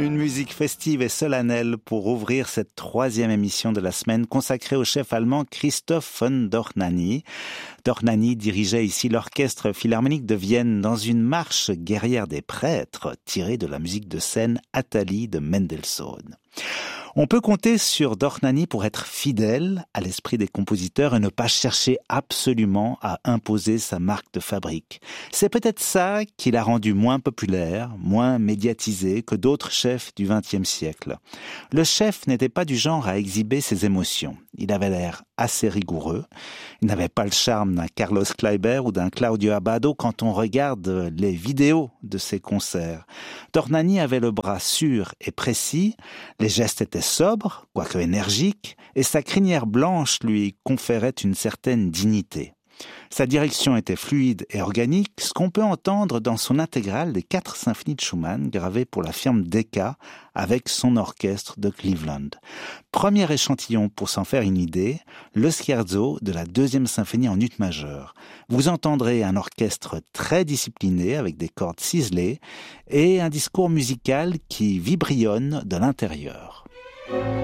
Une musique festive et solennelle pour ouvrir cette 3e émission de la semaine consacrée au chef allemand Christoph von Dohnanyi. Dohnanyi dirigeait ici l'orchestre philharmonique de Vienne dans une marche guerrière des prêtres tirée de la musique de scène Athalie de Mendelssohn. On peut compter sur Dohnanyi pour être fidèle à l'esprit des compositeurs et ne pas chercher absolument à imposer sa marque de fabrique. C'est peut-être ça qui l'a rendu moins populaire, moins médiatisé que d'autres chefs du XXe siècle. Le chef n'était pas du genre à exhiber ses émotions. Il avait l'air assez rigoureux. Il n'avait pas le charme d'un Carlos Kleiber ou d'un Claudio Abbado quand on regarde les vidéos de ses concerts. Dohnanyi avait le bras sûr et précis, les gestes étaient sobres, quoique énergiques, et sa crinière blanche lui conférait une certaine dignité. Sa direction était fluide et organique, ce qu'on peut entendre dans son intégrale des 4 symphonies de Schumann gravées pour la firme Decca avec son orchestre de Cleveland. Premier échantillon pour s'en faire une idée, le scherzo de la 2e symphonie en ut majeur. Vous entendrez un orchestre très discipliné avec des cordes ciselées et un discours musical qui vibrionne de l'intérieur.